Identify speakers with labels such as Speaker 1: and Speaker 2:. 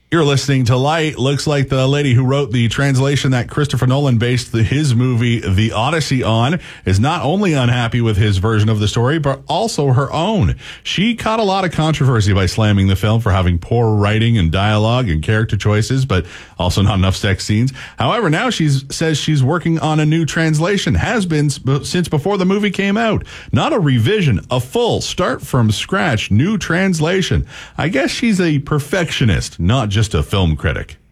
Speaker 1: You're listening to Light. Looks like the lady who wrote the translation that Christopher Nolan based his movie The Odyssey on is not only unhappy with his version of the story, but also her own. She caught a lot of controversy by slamming the film for having poor writing and dialogue and character choices, but also not enough sex scenes. However, now she says she's working on a new translation, has been since before the movie came out. Not a revision, a full start from scratch new translation. I guess she's a perfectionist, not just a film critic.